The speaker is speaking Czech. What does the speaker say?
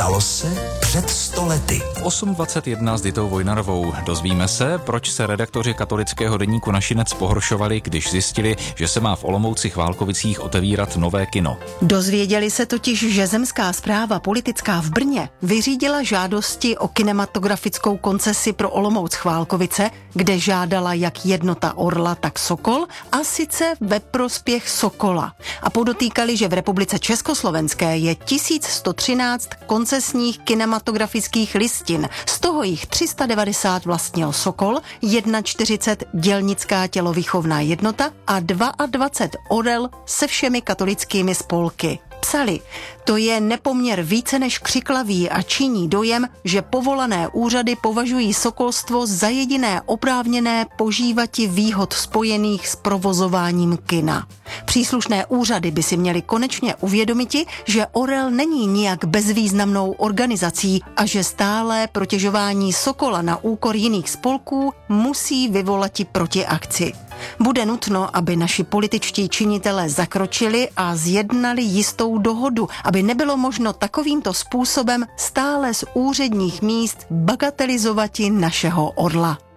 Stalo se před 100 lety. 8.21 s Ditou Vojnarovou. Dozvíme se, proč se redaktoři katolického deníku Našinec pohoršovali, když zjistili, že se má v Olomouci Chválkovicích otevírat nové kino. Dozvěděli se totiž, že zemská správa politická v Brně vyřídila žádosti o kinematografickou koncesi pro Olomouc Chválkovice, kde žádala jak Jednota Orla, tak Sokol, a sice ve prospěch Sokola. A podotýkali, že v republice Československé je 1113 koncesních kinematografických listin. Z toho jich 390 vlastnil Sokol, 41 dělnická tělovýchovná jednota a 22 Orel se všemi katolickými spolky. Psali, to je nepoměr více než křiklavý a činí dojem, že povolané úřady považují sokolstvo za jediné oprávněné požívati výhod spojených s provozováním kina. Příslušné úřady by si měly konečně uvědomiti, že Orel není nijak bezvýznamnou organizací a že stálé protežování Sokola na úkor jiných spolků musí vyvolati protiakci. Bude nutno, aby naši političtí činitelé zakročili a zjednali jistou dohodu, aby nebylo možno takovýmto způsobem stále z úředních míst bagatelizovati našeho Orla.